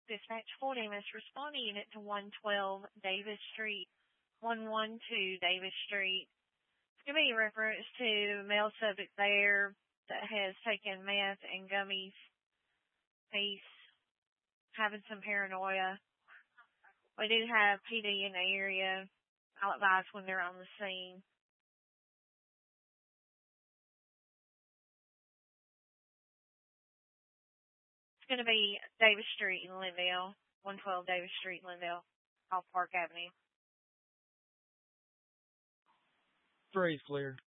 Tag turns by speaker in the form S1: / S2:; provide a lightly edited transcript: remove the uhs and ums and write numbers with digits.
S1: Dispatch 40 must respond to unit to 112 Davis Street, 112 Davis Street. It's going to be a reference to male subject there that has taken meth and gummies. He's having some paranoia. We do have PD in the area. I'll advise when they're on the scene. It's going to be Davis Street in Lindale, 112 Davis Street, Lindale, off Park Avenue.
S2: 3's clear.